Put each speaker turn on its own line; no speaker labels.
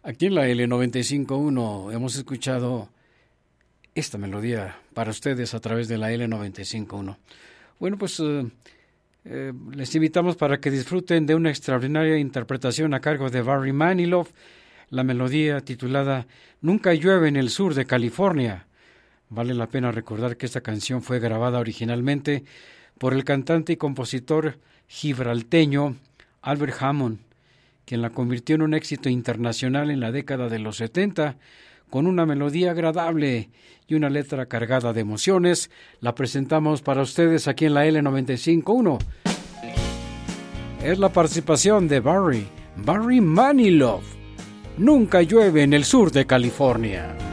Aquí en la L95.1 hemos escuchado esta melodía para ustedes a través de la L95.1. Bueno, pues les invitamos para que disfruten de una extraordinaria interpretación a cargo de Barry Manilow, la melodía titulada Nunca llueve en el sur de California. Vale la pena recordar que esta canción fue grabada originalmente por el cantante y compositor gibralteño Albert Hammond, quien la convirtió en un éxito internacional en la década de los 70, con una melodía agradable y una letra cargada de emociones. La presentamos para ustedes aquí en la L95.1. Es la participación de Barry Manilow. Nunca llueve en el sur de California.